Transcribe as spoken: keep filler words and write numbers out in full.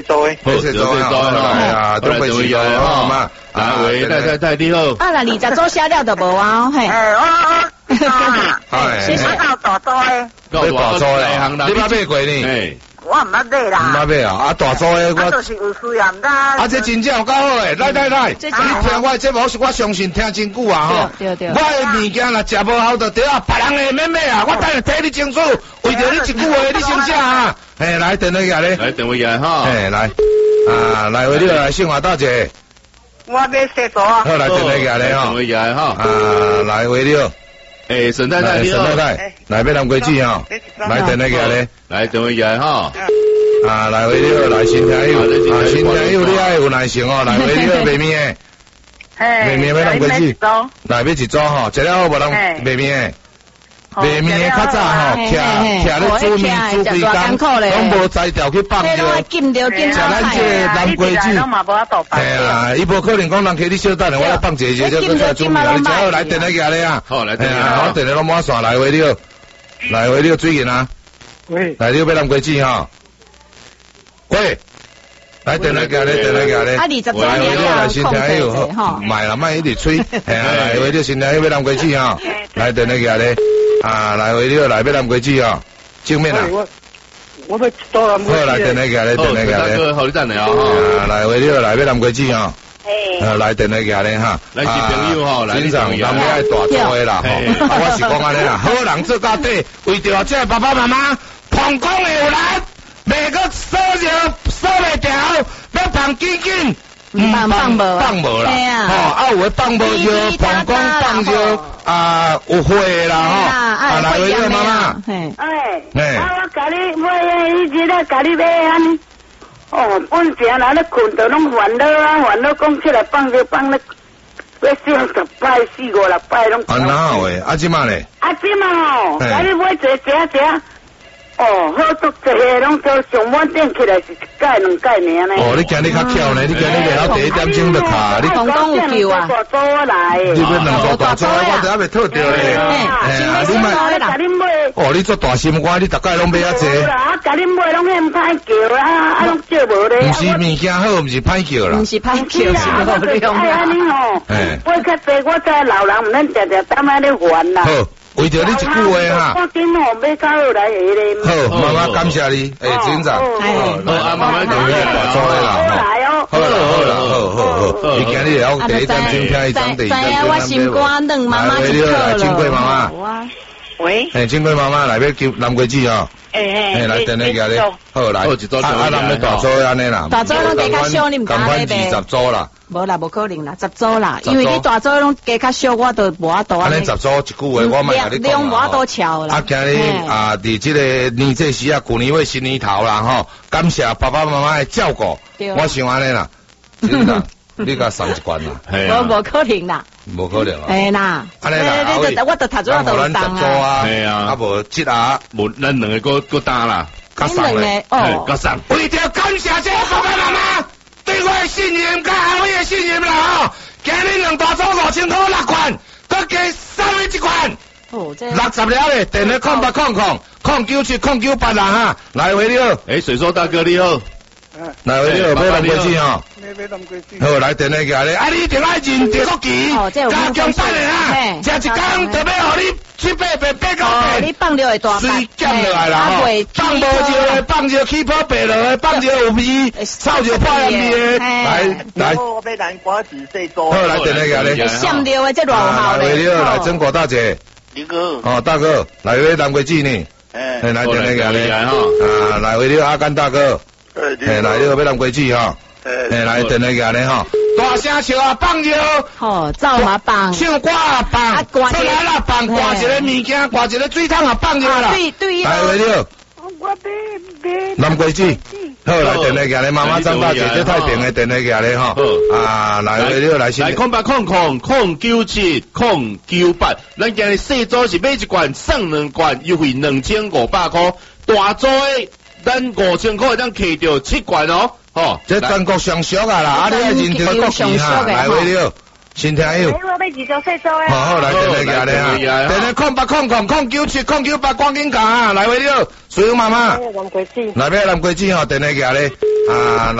做诶， 好，谢谢做哈，哎呀，都会去哦，好嘛。来，喂，太太太你好。 啊，那二十组写了就无啊，嘿。 哎，我我， 哎， 谢谢。 到大组诶， 到大组诶，你捌买过呢？哎。 我唔捌买啦， 唔捌买啊！啊大组诶， 我就是有需要，唔得。啊， 这真正有够好诶！来来来，你听我节目，我相信听真久啊吼。 对对。 我诶物件若食无好就对啊，别人诶免买啊！我等下替你清楚，为着你一句话，你先写啊！嘿，来电话下咧。来电话下哈。嘿，来啊，来为你来信华大姐。 我要写作。 好，来电话下咧吼。电话下哈。啊，来为你。诶，沈太太，沈太太，来买南瓜子吼。来电话下咧。来电话下哈。啊，来为你来新听友，啊新听友你爱有耐性哦，来为你卖面诶，卖面要南瓜子，来买一组吼，食了好无人卖面诶，卖面诶较早吼，徛徛咧煮面煮规工，拢无才调去放着，食咱这南瓜子，嘿啦，伊无可能讲人客你小等下，我来放一下就再煮面，你只好来电话下咧啊，好来电话，我电话拢满线来为你，来为你水银啊，喂，来你买南瓜子吼。喂，来电话家咧，电话家咧，啊，二十组来来先听友好，卖啦卖一直吹，系啊，来为了先听友要南瓜子吼，来电话家咧，啊，来为了来要南瓜子吼，正面啊，我我要多南瓜子，好来电话家咧，电话家咧，好你等下啊，来为了来要南瓜子吼，诶，来电话家咧哈，来是朋友吼，来欣赏咱们爱大组的啦，吼，我是讲安尼啦，好人做到底，为着这爸爸妈妈，膀胱会有难。每个收着收袂掉，要放紧紧， 放放无放无啦，吼，啊有诶放无着，膀胱放着啊有血啦吼，啊来为了妈妈， 哎，哎，啊我甲你买，以前咧甲你买安，哦，本钱人咧困到拢烦恼啊，烦恼讲起来放着放咧，要四十摆四五六摆拢。 啊哪有诶，啊即马咧？ 啊即马吼，甲你买一个食食。哦，好多这些拢叫上晚点起来是一盖两盖尔呢。哦， 你今日较巧呢，你今日袂晓第一点钟就卡，你讲讲有救啊？ 大组来， 你要两组大组，我都还袂套着咧。哎，你买，哦，你做大心肝，你大概拢买啊济。 啊，甲你买拢嫌歹叫啊，啊拢叫无咧。 唔是物件好，唔是歹叫啦。 唔是歹叫，是无用啦。 哎，安尼吼，买较济，我这老人唔免常常当安尼烦啦。 为着你一句话哈， 我今吼买到好来下咧。 好，妈妈感谢你，诶，警长，好，啊，妈妈等你大做的啦，好啦，好啦，好好好，你今日要第一点钟听一张第一张， 我心肝软，妈妈就好了。 金贵妈妈， 喂， 诶，金贵妈妈来要叫南瓜子哦，诶诶，来等你家咧，好来，啊啊，咱们大做安尼啦， 大做拢加较少，你唔敢咧呗？二十组啦。 无啦，无可能啦，十组啦，因为你大组拢加较少，我都无法度安尼。 十组一句话，我咪甲你讲量无法度超啦。 啊，今日啊，伫即个年这时啊，旧年尾新年头啦吼，感谢爸爸妈妈的照顾。我想安尼啦，真的，你甲送一罐啦。 无无可能啦。 无可能啊。 嘿啦， 安尼啦， 你我都读咗都当啊。系啊，啊无即下，无咱两个个个打啦，加送咧，哦，加送。为着感谢这爸爸妈妈。对我的信任，甲阿伟的信任啦吼！今日两大组五千块六罐，佮加送你一罐，哦，这六十了咧，电话空八空空空九七空九八啦哈！来回你好，诶，水手大哥你好，来回你好，买南瓜子吼，买南瓜子，好来电话家咧，啊你一定爱认着国旗，加强版的啊，食一工特别互你去八八八九八， 你放了会大水减落来啦吼，放无就会放就起泡白落，放就有味，臭就泡人味，来来。 我买南瓜子最多。 好来电话家咧， 闪掉的这偌好咧，来曾国大姐， 林哥， 哦大哥，来买南瓜子呢，哎来电话家咧，啊来为了阿甘大哥，哎来了买南瓜子哈，哎来电话家咧哈。大声笑啊，放尿！ 哦，走嘛放， 唱歌啊放，出来啦放，挂一个物件，挂一个水桶啊放尿啦。 对对。 来为了。 我买买。 南瓜子，好来电话家咧，妈妈张大姐这太平的电话家咧吼。啊，来为了来先。来空八空空空九七空九八，咱今日细组是买一罐送两罐，优惠两千五百块，大组的咱五千块咱摕到七罐哦。哦，这全国上俗啊啦，啊你爱认这个国旗哈，来为了，先听友， 要二周四周诶。 好好来，电话夹咧啊，电话空八空空空九七空九八，赶紧讲啊，来回了，水妈妈，来要蓝桂子吼，电话夹咧啊。